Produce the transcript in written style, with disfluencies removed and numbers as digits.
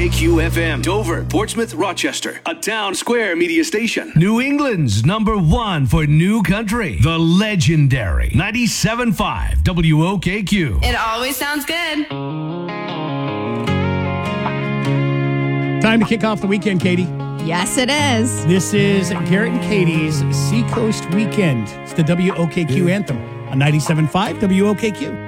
WOKQ FM, Dover, Portsmouth, Rochester, a Town Square media station. New England's #1 for new country, the legendary 97.5 WOKQ. It always sounds good. Time to kick off the weekend, Katie. Yes, it is. This is Garrett and Katie's Seacoast Weekend. It's the WOKQ anthem on 97.5 WOKQ.